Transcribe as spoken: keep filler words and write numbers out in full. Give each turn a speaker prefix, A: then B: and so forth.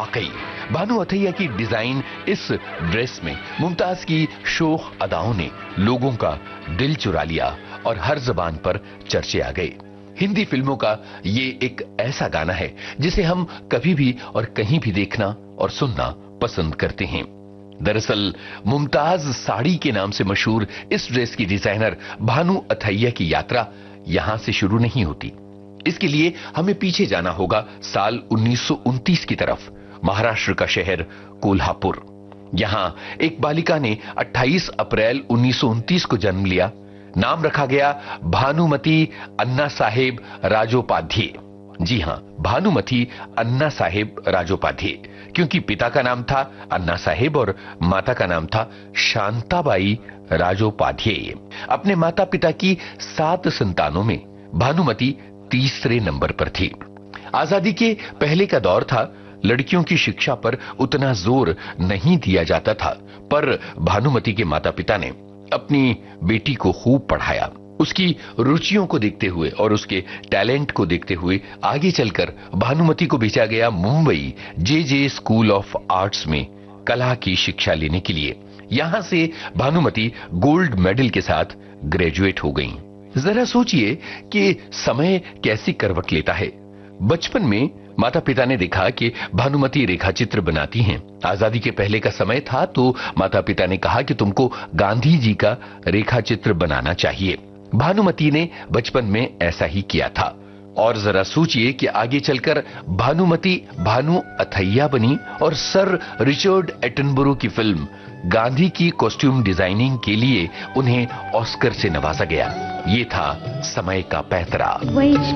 A: वाकई भानु अथैया की डिजाइन इस ड्रेस में मुमताज की शोख अदाओं ने लोगों का दिल चुरा लिया और हर जबान पर चर्चे आ गए। हिंदी फिल्मों का ये एक ऐसा गाना है जिसे हम कभी भी और कहीं भी देखना और सुनना पसंद करते हैं। दरअसल मुमताज साड़ी के नाम से मशहूर इस ड्रेस की डिजाइनर भानु अथैया की यात्रा यहां से शुरू नहीं होती। इसके लिए हमें पीछे जाना होगा साल उन्नीस सौ उनतीस की तरफ, महाराष्ट्र का शहर कोल्हापुर। यहां एक बालिका ने अट्ठाईस अप्रैल उन्नीस सौ उनतीस को जन्म लिया। नाम रखा गया भानुमती अन्ना साहेब राजोपाध्याय। जी हां, भानुमती अन्ना साहेब राजोपाध्याय, क्योंकि पिता का नाम था अन्ना साहेब और माता का नाम था शांताबाई राजोपाध्याय। अपने माता पिता की सात संतानों में भानुमती तीसरे नंबर पर थी। आजादी के पहले का दौर था, लड़कियों की शिक्षा पर उतना जोर नहीं दिया जाता था, पर भानुमती के माता पिता ने अपनी बेटी को खूब पढ़ाया। उसकी रुचियों को देखते हुए और उसके टैलेंट को देखते हुए आगे चलकर भानुमती को भेजा गया मुंबई जे जे स्कूल ऑफ आर्ट्स में कला की शिक्षा लेने के लिए। यहां से भानुमती गोल्ड मेडल के साथ ग्रेजुएट हो गईं। जरा सोचिए कि समय कैसी करवट लेता है। बचपन में माता पिता ने देखा कि भानुमती रेखाचित्र बनाती हैं। आजादी के पहले का समय था तो माता पिता ने कहा कि तुमको गांधी जी का रेखाचित्र बनाना चाहिए। भानुमती ने बचपन में ऐसा ही किया था। और जरा सोचिए कि आगे चलकर भानुमती भानु अथैया बनी और सर रिचर्ड एटनबरो की फिल्म गांधी की कॉस्ट्यूम डिजाइनिंग के लिए उन्हें ऑस्कर से नवाजा गया। ये था समय का पैतरा।